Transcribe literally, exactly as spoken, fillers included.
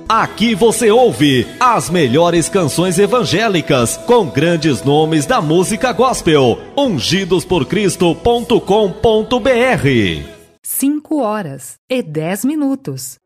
Aqui você ouve as melhores canções evangélicas com grandes nomes da música gospel. ungidos por cristo ponto com ponto br. cinco horas e dez minutos.